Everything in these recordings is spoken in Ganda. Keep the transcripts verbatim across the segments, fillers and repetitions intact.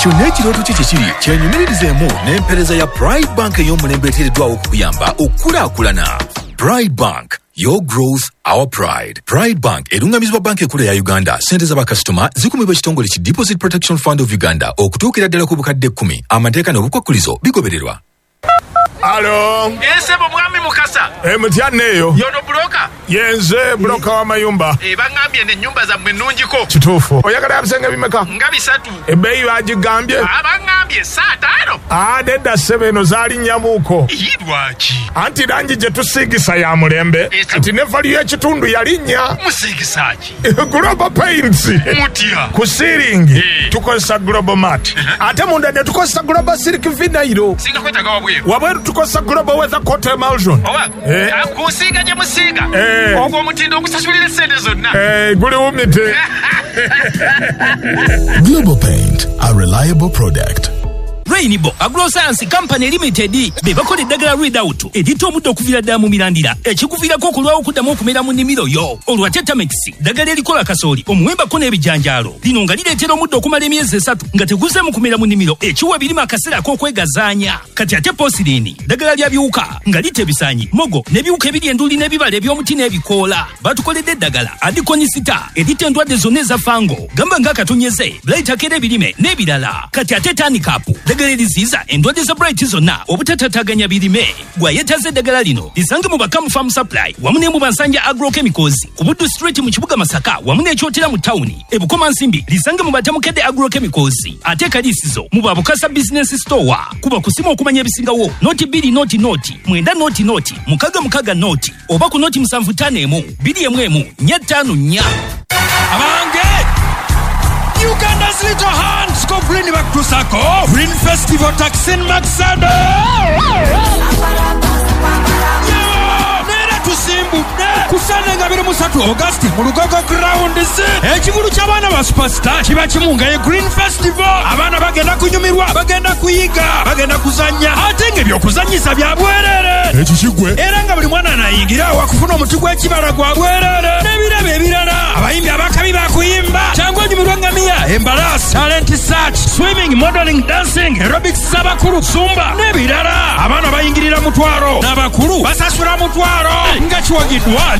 kyonna ekirooto kye kikiri kyenyumiririzemu n'empeereza ya Pride Bank ey'omulembe eteereddwawo okukuyamba okukulaakulana. Pride Bank, your growth, our pride. Pride Bank erungamizibwa banka ekkulu ya Uganda. Ssente z'abakasitoma zikumibwa ekitongole ki Deposit Protection Fund of Uganda okutuukira ddala ku bukadde kkumi. Amateeka n'obukwakkulizo bigobererwa. Alo. Ese mwami Mukasa. E mutyanne eyo. Yono broka. Yenze broka wa mayumba. E bangambye ne nyumba za mwenunjiko. Kituufu. Oyagala abisenge bimeka? Nga bisatu. Ebbeeyi bagigambye? Abangambye saa taano. Ah, nedda ssebe eno zaali nnyamuuko. Lwaki? Anti langi gye tusiigisa ya mulembe. Kati ne valiyo ekitundu yalinnya. Musiigisa ki? Global Paints. Mutya. Ku siiringi tukozesa Global Mat. Ate munda ne tukozesa Global Silk Vinyl. Singa kwetaga wabweru. Wabweru tukozesa Global Weather Coat Emulsion. Owa. Eh. Akusiiga gye musiiga. Eh. Ogwo omutindo okusasulira ssente zonna. Eh, guli wumite. Global Paint, a reliable product. Rainbow Agroscience Company Limited be bakola eddagala Readout edita omuddo okuviira ddala mu mirandira ekikuviirako okulwawo okuddamu okumera mu nnimiro yo olwa Tetamix ddagala erikola kasooli omuwembako n'ebijanjaalo lino nga lireetera omuddo okumala emyezi esatu nga teguzeemu kumera mu nnimiro ekiwa birimu akaseera ak'okwegazaanya kati ate Posirini ddagala lya biwuka nga lita ebisaanyi mogo n'ebiwuka ebiri enduli n'ebibala eby'omuti n'ebikoola batukoledde eddagala Adikonisita edita endwadde zonna eza fango gamba ng'akatonyeze Blightakera ebirime n'ebirala kati ate Tanikapu ddagala eriziiza endwadde za Bright zonna obutatataaganya birime gwayetaze eddagala lino lisange mu Bakamu Farm Supply wamu ne mu Bansanja Agrochemicals ku Buddu Street mu kibuga Masaka wamu n'ekyotera mu tawuni e Bukoma Nsimbi lisange mu Batamukedde Agrochemicals ate kaliisizo mu Babukasa Business Store kuba kusimu okumanya ebisingawo noti bbiri noti noti mwenda noti noti mukaga mukaga noti oba ku noti musanvu ttaano emu bbiri emu emu nnya ttaano nnya abange Uganda's little hands go bring back to Sako Green Festival Taxin Maxado Nera tusimbudde kusana nga biri musatu August mu Lugogo Ground si ekigulu ky'abaana ba Superstar kiba kimu nga ye Green Festival abaana bagenda kunyumirwa bagenda kuyiga bagenda kuzannya ate ng'ebyokuzannyisa bya bwerere ekikigwe era nga buli mwana anayingira wakufuna omuti gw'ekibala gwa bwerere n'ebirabo ebirala abayimbi abakabi bakuyimba cyangwa onyumirwa ngamiya embalasi talent search swimming modeling dancing aerobics z'abakulu zumba n'ebirala abaana bayingirira mutwaro n'abakulu basasula mutwaro nga kiwagiddwa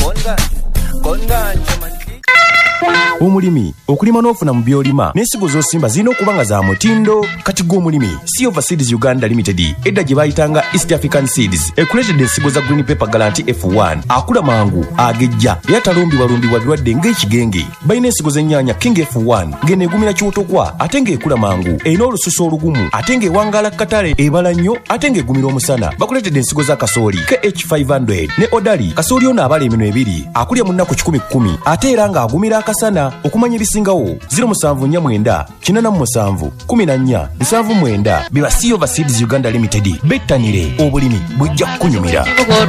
omulimi okulima n'ofuna mu byolima n'ensigo z'osimba zirina okuba nga za mutindo kati gw'omulimi Silver Seeds Uganda Limited edda gye bayitanga East African Seeds ekuleetedde ensigo za Green Pepper Guarantee F one akula mangu agejja era talumbibwalumbibwa birwadde ng'ekigenge balina ensigo z'ennyaanya King F one ng'eno egumira kiwotokwa ate ng'ekula mangu erina olususu olugumu ate ng'ewangaala katale ebala nnyo ate ng'egumira omusana bakuleetedde ensigo za kasooli K H five hundred ne Odali kasooli ono abala emino ebiri akulya munnaku kikumi kkumi ate era ng'agumira akasana okumanya ebisingawo zero musanvu nnya mwenda kinana mu musanvu kumi na nnya nsanvu mwenda biba Silver Seeds Uganda Limited bettanire obulimi bujja kunyumira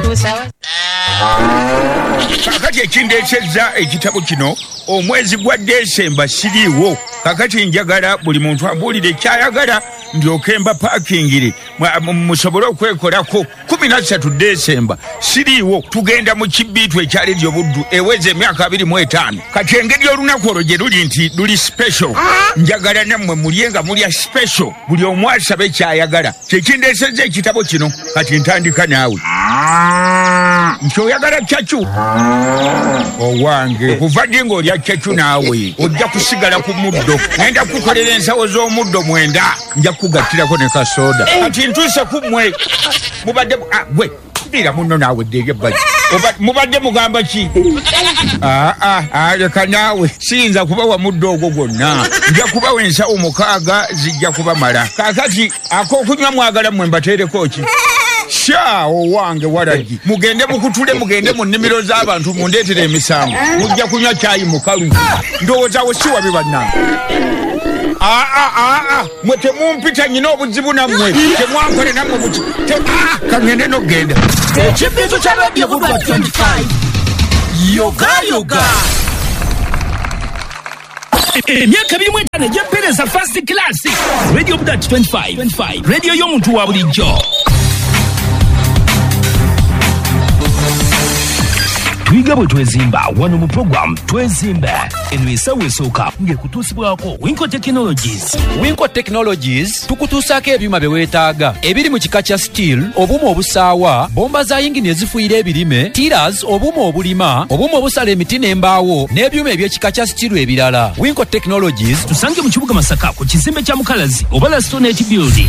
kakati ekindeesezza ekitabo kino omwezi gwa Desemba siriiwo kakati njagala buli muntu ambuulire ekyayagala ndyokemba paakingire musobole okwekolako kumi na ssatu Desemba siriiwo tugenda mu kibiitu ekyali ly'obuddu eweza emyaka abiri mu etaano kati engeri olunaku olwo gye luli nti luli special njagala nammwe mulye nga mulya special buli omu asabe kyayagala kyekindeesezza ekitabo kino kati ntandika naawe nti oyagala kyacu owange kuva ddi ng'olya kyacu naawe ojja kusigala ku muddo ngenda kukolera ensawo z'omuddo mwenda nja kugattirako ne kasoda kati ntuuse kummwe mubadde gwe bira muno naawe ddege bbaji mubadde mugamba ki aa leka naawe siyinza kubawa muddo ogwo gwonna nja kubawa ensawo mukaaga zijja kubamala kaakati ak'okunywa mwagala mmwe mbateereko ki sha owange waragi mugende mukutule mugende mu nnimiro z'abantu mundeetere emisango mujja kunywa kyayi mukalu ndowoozawo si wabi bannange aa mwe temumpita nyina obuzibu nammwe temwankole nammwe muki kangende nogenda ekibiitu kya Radio Budwa twenty-five yoga yoga emyaka ebiri mu etaano egy'empeereza first class Radio Budwa twenty-five radio y'omuntu wa bulijjo tuyiga bwe twezimba wano mu program twezimbe eno esawa esooka ng'ekutuusibwako Winco Technologies. Winco Technologies tukutuusaako ebyuma bye weetaaga ebiri mu kika kya steel, obuuma obusaawa, bomba za yingini ezifuuyira ebirime, tiras, obuuma obulima, obuuma obusala emiti n'embaawo n'ebyuma eby'ekika kya steel ebirala. Winco Technologies tusange mu kibuga Masaka ku kizimbe kya Mukalazi oba Lastonet Building.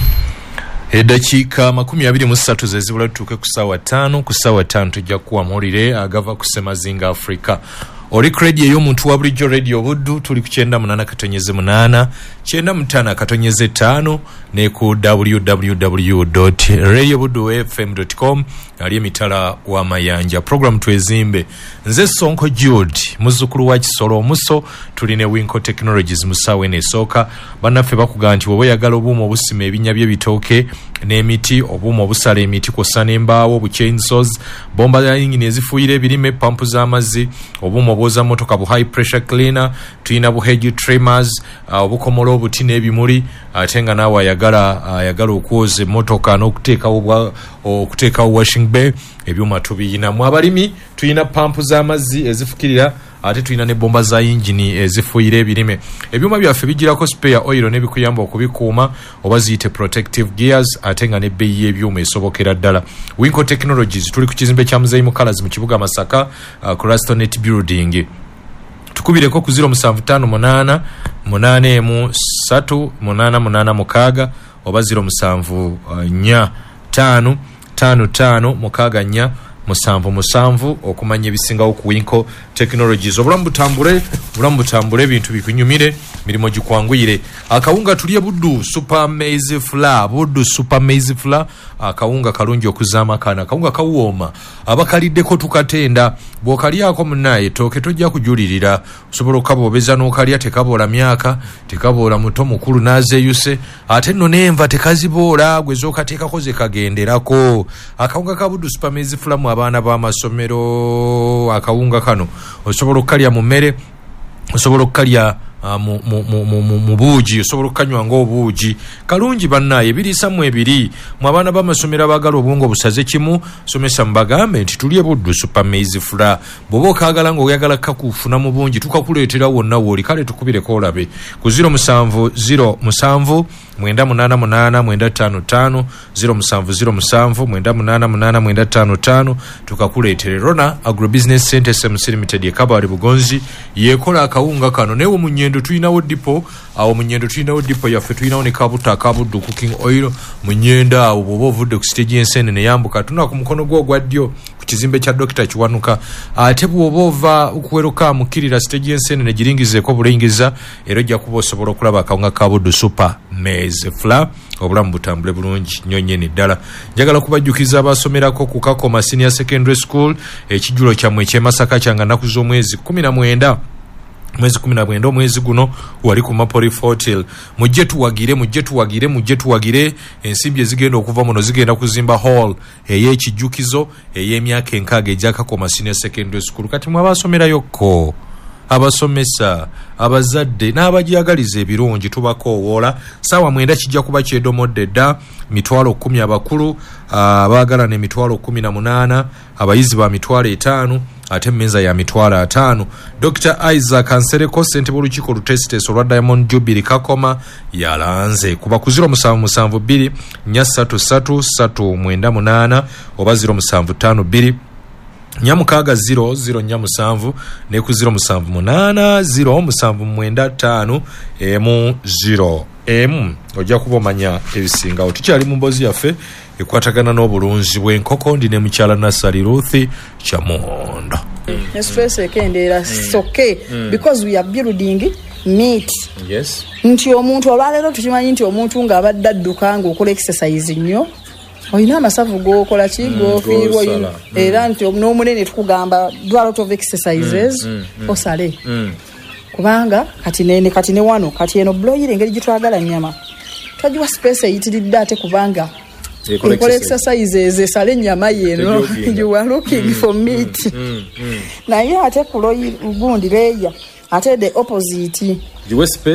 Eddakiika makumi abiri mu ssatu ze zibula tutuuke ku ssaawa ttaano. Ku ssaawa ttaano tujja kuwa mawulire agava ku Semazinga Africa. Oli kredi ey'omuntu wa bulijjo radio Buddu tuli ku kyenda munaana katonyeze munaana kyenda mutaano katonyeze ttaano ne ku w w w dot radio buddu f m dot com ali emitala wa mayanja. Program twezimbe nze Sonko Jude muzzukulu wa Kisolo Omuso tuli ne Winco Technologies mu ssaawa eno esooka. Bannaffe bakugamba nti bw'oba oyagala obuuma obusima ebinnya by'ebitooke n'emiti, obuuma obusala emiti kw'ossa n'embaawo, buchainsaws, bomba za yingini ezifuuyira ebirime, pampu z'amazzi, obuuma obwoza motoka bu high pressure cleaner, tuyina bu hedge trimmers, uh, obukomola obuti n'ebimuli, ate nga naawe ayagala ayagala okwoza emmotoka n'okuteekawo okuteekawo washing bay, ebyuma tubiyina. Mu abalimi tuyina pampu z'amazzi ezifukirira, ate tuyina ne bomba za yingini ezifuuyira ebirime. Ebyuma byaffe bijirako spare oil n'ebikuyamba okubikuuma oba ziyite protective gears, ate nga n'ebbeeyi y'ebyuma esobokera ddala. Winco Technologies tuli ku kizimbe kya Muzeeyi Mukalazi mu kibuga Masaka, uh, ku Lastonet Building. Tukubireko ku zero seven five eight munane emu ssatu munana munana mukaaga oba zero seven four tano tano tano mukaaga nnya musanvu musanvu okumanya ebisingawo ku Winco Technologies. Obulamu butambule, obulamu butambule, ebintu bikunyumire, mirimo gikwanguyire. Akawunga tulye Buddu Super Maize Flour, Buddu Super Maize Flour, akawunga kalungi okuzaama kana, akawunga kawooma abakaliddeko tukatenda. Bw'okalyako munnaye tooke tojja kujulirira, osobola okabobeza n'okalya tekaboola myaka, tekaboola muto mukulu n'azeeyuse, ate nno n'enva tekaziboola gwe z'okateekako ze kagenderako. Akawunga ka Buddu Super Maize Flour mu abaana b'amasomero, akawunga kano osobola okkalya mu mmere, osobola okkalya Uh, mu, mu, mu, mu, mu buugi, osobola okukanywa ng'obuugi. Kalungi bannaye ebiriisa mu ebiri. Mu abaana b'amasomero abagala obwongo busaze kimu, somesa mubagambe nti tulye Buddu Super Maize Flour. Bw'oba okaagala ng'oyagala kakufuna mu bungi tukakuleetera wonna w'oli, kale tukubireko olabe ku zero seven zero seven mwenda munaana munaana mwenda ttaano ttaano zero seven zero seven mwenda munaana munaana mwenda ttaano ttaano tukakuleetere. Rona Agrobusiness Center S M C Limited ekabali Bugonzi yekola akawunga kano. Newo mu Nnyendo tuyinawo dipo, awo mu Nnyendo tuyinawo dipo yaffe, tuyinawo ne kabuta akabuddu cooking oil mu Nnyendo awo. Bw'oba ovudde ku stage y'enseenene yambuka tuna ku mukono gwo ogwa ddyo ku kizimbe kya Dokita Kiwanuka. Ate bw'oba ova okuweruka mukirira stage y'enseenene giringizeeko bulingiza, era ojja kuba osobola okulaba akawunga ka Buddu Super Maize Flour. Obulamu butambule bulungi nnyo nnyini ddala. Njagala kubajjukiza abasomerako ku Kakoma Senior Secondary School ekijjulo kyammwe eky'e Masaka kyanga nnaku z'omwezi kumi na mwenda mwezi kumi na mwenda omwezi guno wali ku Mapori Fortil. Mujje tuwagire, mujje tuwagire, mujje tuwagire. Ensimbi ezigenda okuva muno zigenda kuzimba hall ey'ekijjukizo ey'emyaka enkaaga egya Kakoma Senior Secondary School. Kati mwe abasomerayokko, abasomesa, abazadde n'abajagaliza ebirungi tubakoowoola. Saawa mwenda kijja kuba kyedomodde dda. Mitwalo kumi abakulu, abaagala ne mitwalo kumi na munaana, abayizi ba mitwalo etaano, ate mmenza ya mitwalo ataano. Doctor Isaac Ansereko ssentebe w'olukiiko olutesiteesi olwa Diamond Jubilee Kakoma yalanze kuba ku zero seven seven two nnya ssatu ssatu ssatu mwenda munaana oba zero seven five two Nyamukaaga zero zero nnya musanvu ne ku zero seven munaana zero musanvu mwenda ttaano emu zero emu. Ojja kuba omanya ebisingawo. Tukyali mu mboozi yaffe ekwatagana n'obulunzi bw'enkoko. Ndi ne mukyala Nassali Ruth Kyamondo. Mm. Stress ekendeera it's okay mm. because we are building meat. Yes. Nti omuntu olwaleero tukimanyi nti omuntu ng'abadde adduka ng'okola exercise nnyo oyina amasavu g'okola ki g'ofiirwa era nti n'omunene tukugamba do a lot of exercises mm, mm, osale mm. kubanga kati nene kati ne wano kati eno broiler engeri gitwagala nnyama twagiwa space eyitiridde ate kubanga ekola exercises esale nnyama yeno you are looking mm, for meat mm, mm, mm. naye ate kuloyi gundi leya ate the opposite giwe space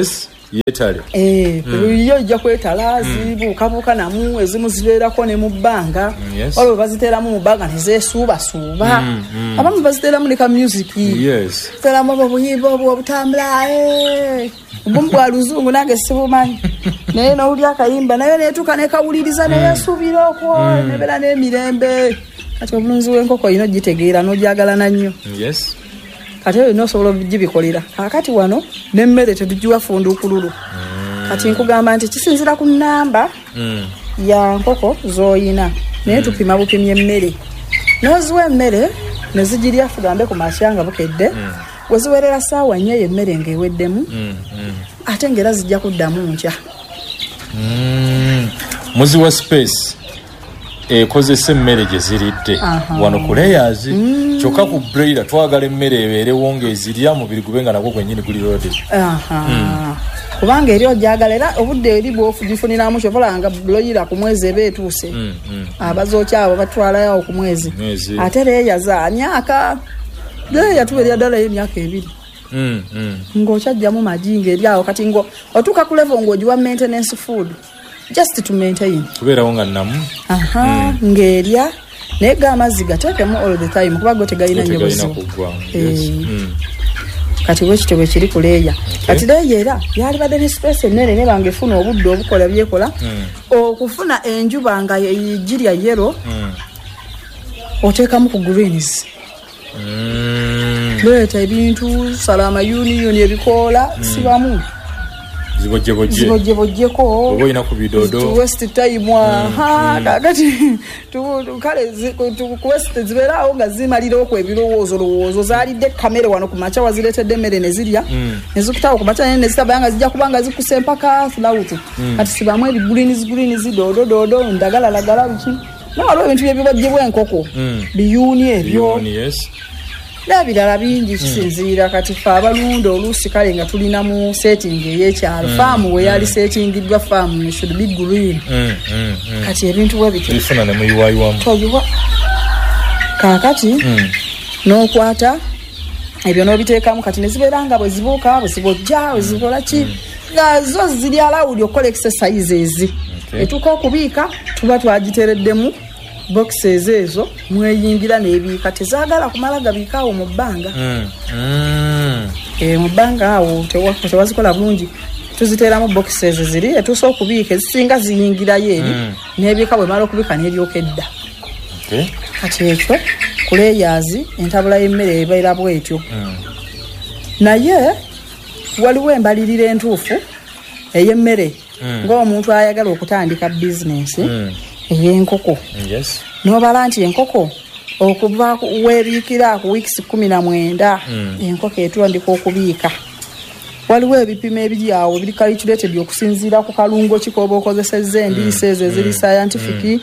yetale eh yo ijja kwetala zibukabuka namu ezimu zibeerako ne mu bbanga Yes. waliwo baziteeramu mu bbanga nezeesuuba suuba abamu baziteeramu ne ka music yes teeramu obuyimba obutambula eh obumu bwa luzungu nange sibumanyi naye n'owuli akayimba naye neetuuka nekawuliriza neyesuubira okwo nebeera n'emirembe kati obulunzi bw'enkoko ino gitegeera n'ogyagalana nnyo yes kati eyo nosobola ogibikolera kakati wano n'emmere tetugiwa funduukululu kati nkugamba nti kisinzira ku nnamba ya nkoko z'oyina naye tupima bupimye emmere n'oziwa emmere ne zigirya tugambe ku makya nga bukedde we ziwerera ssaawa nnyo eyo emmere ng'eweddemu ate ng'era zijja kuddamu nkya muziwa space ekozesa emmere gye ziridde wano ku layers kyokka ku broiler twagala emmere ebeerewo ng'ezirya mubiri gube nga nagwo gwennyini guli loaded kubanga eri ogyagala era obudde eri bwofugifuniramu kyovolanga broiler ku mwezi eba etuuse abazookya abo batwalayo ku mwezi ate leeyaza myaka leeya tuberya ddala y'emyaka ebiri ng'okyajjamu magi ng'eryawo kati ngo otuuka ku level ng'ogiwa maintenance food just to maintain kubeerawo nga nnamu aha ng'erya naye ga amazzi gateekemu all the time kuba go tegalina nnyo buzibu kati bwekityo bwe kiri ku leeya kati leeya era yalibadde ne space ennene ne banga efuna obudde obukola byekola okufuna enjuba nga girya yero oteekamu ku greens leeta ebintu salama union ebikoola sibamu zibojjebojjeko oba olina ku bidodo west time aha kakati kale west zibeerawo nga zimalirawo ebirowoozo lowoozo zaalidde kamere wano ku makya wazireetedde emmere ne zirya ne zikutawo ku makya ne zitabaya nga zijja kuba nga zikusa empaka fulawutu kati sibamu ebigreens greens doodo ndagala lagala biki nawaliwo ebintu byebibojjebwa enkoko biyuuni ebyo n'ebirala bingi kisinziira kati fe abalunda oluusi kale nga tulina mu setting ey'ekyalo faamu we yali setingiddwa faamu should be green kati ebintu bwe bityo bifuna ne muyiwayiwamu toyiwa kaakati n'okwata ebyo n'obiteekamu kati ne zibeera nga bwe zibuuka bwe zibojja bwe zikola ki nga zo ziri alawudi okukola exercises etuuka okubiika tuba twagiteereddemu boxes ezo mweyingira n'ebiika tezaagala kumala gabiikaawo mu bbanga mu bbanga awo tewazikola bulungi tuziteeramu boxes ziri etuusa okubiika ezisinga ziyingirayo eri n'ebiika bwe mala okubiika n'ebyokedda kati ekyo ku layers entabula y'emmere ebeera bwetyo naye waliwo embalirira entuufu ey'emmere ng'omuntu ayagala okutandika bizinensi ey'enkoko n'obala nti enkoko okuva weebiikira ku wiikisi kumi na mwenda enkoko etandika okubiika waliwo ebipimo ebiri awo ebiri calculated okusinziira ku kalungo kikoba okozesezza endiisa ezo eziri scientific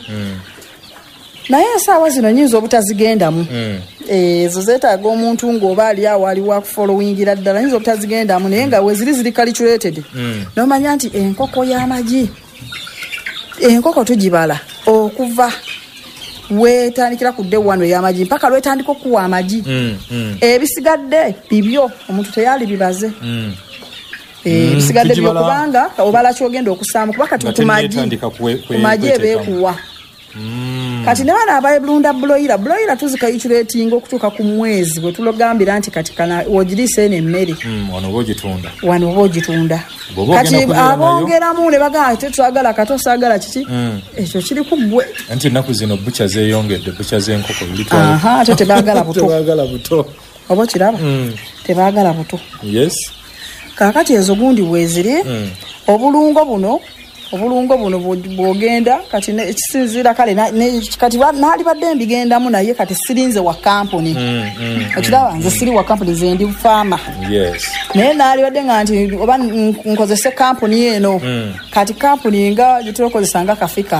naye esaawa zino nyinza obutazigendamu ezo zeetaaga omuntu ng'oba ali awo ali wakufolowingira ddala nyinza obutazigendamu naye nga weziri ziri calculated n'omanya nti enkoko y'amagi enkoko tugibala okuva weetandikira ku dde wano ey'amagi mpaka lwetandika okuwa amagi ebisigadde bibyo omuntu teyali bibaze ebisigadde byo kubanga obala kyogenda okusaamu kuba kati ku magi ebeekuwa kati ne bana abalunda buloira buloira tuzikayiculatinga okutuuka ku mwezi bwe tulogambira nti kati kana wogiriisa eno emmere wano oba ogitunda wano oba ogitunda kati abongeramu ne bagamba tetwagala kati osaagala kiki ekyo kiri ku ggwe anti ennaku zino bucha zeeyongedde bucha z'enkoko ate tebaagala buto oba okiraba tebaagala buto kaakati ezo gundi bweziri obulungo buno obulungo buno bwogenda kati ekisinziira kale kati naali badde mbigendamu naye kati sirinze wa kampuni ekiraba nze siri wa kampuni ze ndi faama naye naali badde nga nti oba nkozese kampuni eno kati kampuni nga gyetulokozesa nga kafika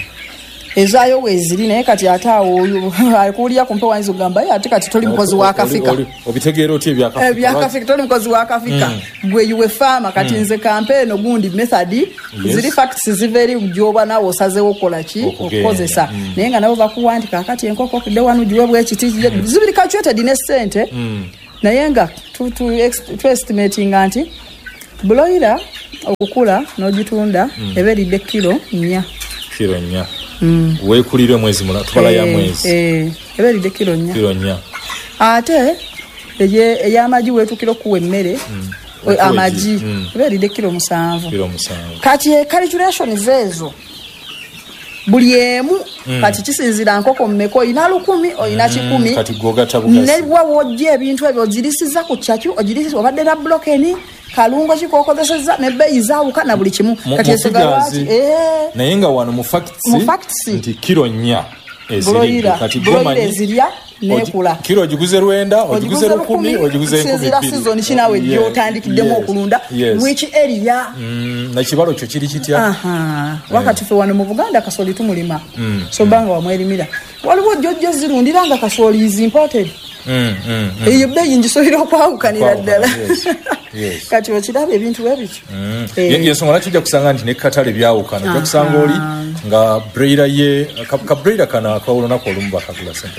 ezaayo weeziri naye kati ate awo alikuwulira ku mpewo ayinza okugamba ate kati toli mukozi wa kafika obitegeera otya ebyakafika toli mukozi wa kafika gwe yuwe faama kati nze kampeeno gundi method ziri facts ziva eri gyoba naawe osazewo okukola ki okukozesa naye nga nabo bakuwa nti kakati enkoko okudde wano giwe bwekiti zibiri calculated ne ssente naye nga tu estimatinga nti broiler okukula n'ogitunda mm. eba eridde kilo nnya kilo nnya mm. weekulire mwezi muna tubala ya mwezi eh eba eridde kilo nnya kilo nnya ate eye ey'amagi weetukira okuwa emmere mm. amagi mm. eba eridde kilo musanvu kilo musanvu kati calculation zezo buli emu mm. kati kisinzira nkoko mmeko oyina lukumi oyina kikumi mm. kati gogata bugasi ne bwa wojja ebintu ebyo ogirisiza ku kyakyo ogirisiza obadde na blokeni kalungo kikokozeseza ne beyi zaawuka na buli kimu kati esegalwaki eh naye nga wano mu facts nti kilo nnya eziri kati broiler zirya nekula kilo ogiguze lwenda ogiguze lukumi ogiguze enkumi bbiri season kinawe jjo otandikiddemu okulunda which area na kibalo kyo kiri kitya aha wakati fe wano mu Buganda kasoli tumulima so banga wamwerimira waliwo jjojjo zirundiranga kasoli is imported mm mm eyo beyi njisoira okwawukanira ddala kati okiraba ebintu ebikyo yensonga lwaki ojja kusanga nti ne katale byawukana ojja kusanga oli nga broiler ye ka broiler kana akawulonako olumu bakagula sente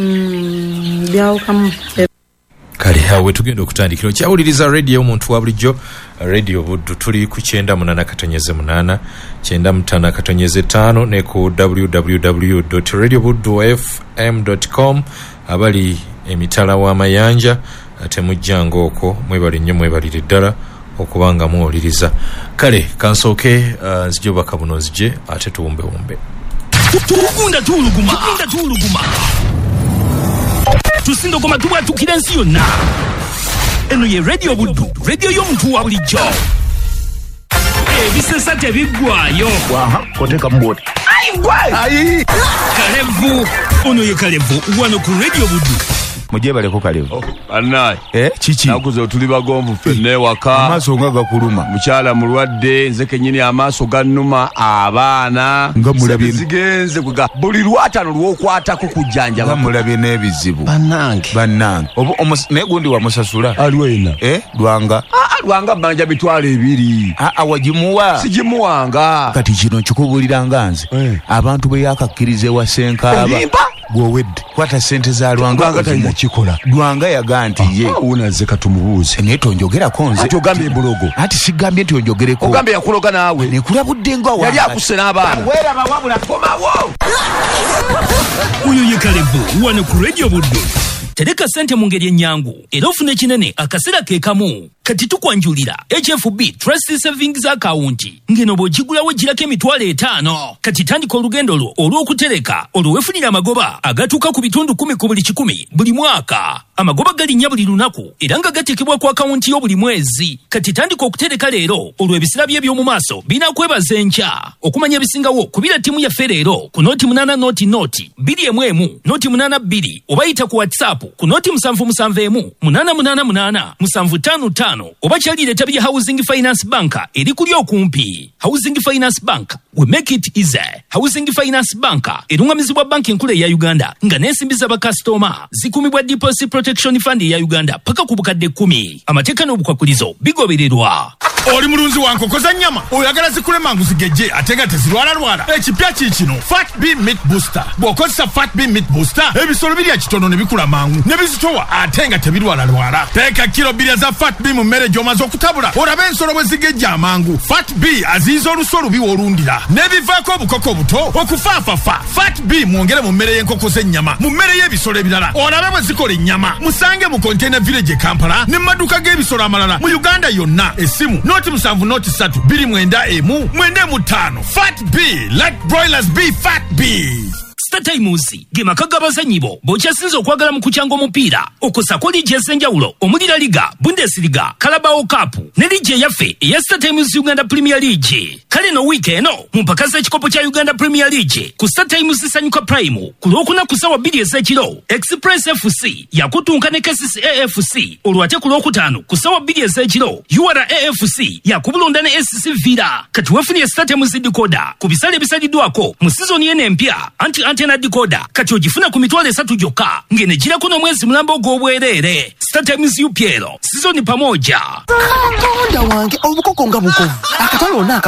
mu byawukamu kale awe tugenda okutandikira okyawuliriza radio omuntu wa bulijjo radio buddu tuli ku kyenda munana katonyeze munana kyenda mutana katonyeze tano ne ku w w w dot radio buddu f m dot com abali emitala w'amayanja temujjanga okwo mwebali nnyo mwebalire ddala okubanga muwuliriza kale kansooke uh, nzije bakabuno nzije ate tuwumbe wumbe tukunda tuluguma tukunda tuluguma tusindogoma tubwatukira ensi yonna eno ye radio buddu radio y'omuntu wa bulijjo ebisesa tebiggwayo waha koteka mboti ayi kalevu ono ye kalevu wano ku radio buddu mujebale ko kalevu oh, annaye eh chichi nakuze otuli bagomvu fenne waka amaso ngaga kuluma mukyala mulwadde nze kenyini amaso gannuma abaana ngamulabye zigenze kuga buli lwatano lwokwatako kujjanja ngamulabye n'ebizibu banange banange obo ne gundi wa musasula aliwena eh lwanga ah lwanga banja bitwala ebiri ah awajimuwa sijimuwanga kati kino kikubulira nganze eh. abantu be yakakkirize wa senkaba gwowedde kwata sente za lwanga nga kikola lwanga yaganti ye unaze katumubuze neto njogera konze ati ogambye embologo ati sigambye nti onjogereko ogambye yakuloga naawe nekulabudde nga wa yali akusena abaana wera bawabula komawo uyo ye kalevu wano ku radio buddu tereka sente mu ngeri ennyangu era ofune kinene akaseera ke kamu kati tukwanjulira H F B Trust Savings Account ngeno bw'ogigulawo girako emitwalo etaano kati tandika olugendo lwo olw'okutereka olwefunira amagoba agatuuka ku bitundu kumi ku buli kikumi buli mwaka amagoba galinnya buli lunaku era nga gateekebwa ku akawunti yo buli mwezi kati tandika okutereka leero olw'ebisira bye by'omu maaso binakwebaza enkya okumanya ebisingawo kubira ttiimu yaffe leero ku nooti munana nooti nooti bbiri emu emu nooti munana bbiri oba yita ku whatsapp ku nooti musanvu musanvu emu munana munana munana musanvu ttaano ttaano oba kyalire etabi ya Housing Finance Bank eri kuli okumpi. Housing Finance Bank, we make it easy. Housing Finance Bank erungamizibwa banki enkulu ya Uganda nga n'ensimbi z'abakasitoma zikumibwa Deposit Protection Fund ya Uganda paka ku bukadde kumi. Amateeka n'obukwakulizo bigobererwa. Oli mulunzi wa nkoko za nnyama oyagala zikule mangu zigejje ate nga tezirwala lwala ekipya kikino Fat B Meat Booster bw'okozesa Fat B Meat Booster ebisolo birya kitono ne bikula mangu ne bizitowa ate nga tebirwala lwala teeka kilo bbiri za Fat B mu mmere gy'omaze okutabula olabe ensolo bwe zigejja amangu Fat B aziyiza olusu olubi w'olundira n'ebivaako obukoko obuto okufaafafa Fat B mwongere mu mmere y'enkoko z'ennyama mu mmere y'ebisolo ebirala olabe bwe zikola ennyama musange mu Container Village e Kampala ne mu maduuka g'ebisolo amalala mu Uganda yonna essimu noti musanvu noti satu biri mwenda emu mwenda mu ttaano Fat B let broilers be Fat B. StarTimes ge maka g'abazannyi bo bw'okyasinze okwagala mu kukyanga omupiira okusako liigi ez'enjawulo omuli La Liga, Bundesliga, Carabao Cup ne liigi eyaffe eya StarTimes Uganda Premier League. Kale no wiiki eno mu mpaka z'ekikopo kya Uganda Premier League ku StarTimes Sanyuka Prime ku lwokuna ku ssaawa bbiri ez'ekiro Express F C yakutunka ne K C C A F C olwate ku lwokutaano ku ssaawa bbiri ez'ekiro U R A F C yakubulonda ne S C Villa kati wefunye StarTimes decoder ku bisale ebisaliddwako mu sizoni y'eno empya anti antena decoder kati ogifuna ku mitwalo esatu gyokka ngene girako n'omwezi mulamba ogw'obwereere. StarTimes U P L sizoni pamoja Katonda wange obukoko nga bukovu akatalo na akasobola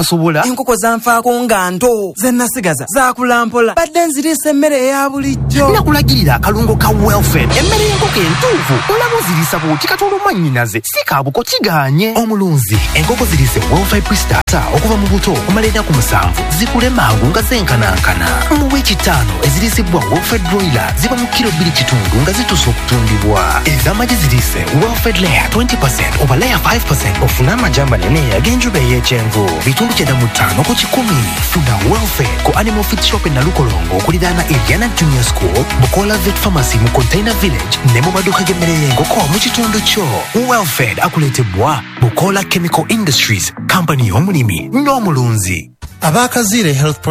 enkoko zanfaako nga nto ze nasigaza zakulampola badde nzirisa emmere eya bulijjo. Nakulagirira akalungo ka Wellfed emmere y'enkoko entuufu olaba ozirisa bw'oti katoloma nnyinaze si kabuko kiganye. Omulunzi enkoko zirise Wellfed Pristata okuva mu buto okumala ennaku musanvu zikule mangu nga zenkanankana. Mu wiiki ttaano ezirisibwa Wellfed Broiler ziba mu kilo bbiri kitundu nga zituuse okutundibwa. Ez'amagi zirise Wellfed Layer twenty percent oba Layer five percent ofuna amagi amanene ag'enjuba ey'ekyenvu. Bitundu kyenda mu ttaano ku kikumi. Funa Wellfed ku Animal Feed Shop e Nalukolongo okuliraana Eliana Junior School, Bukola Vet Pharmacy mu Container Village ne mu maduuka g'emmere y'enkoko mu kitundu kyo. Wellfed akuleetebwa Bukola Chemical Industries, Company y'omulimi n'omulunzi. Abakazire Health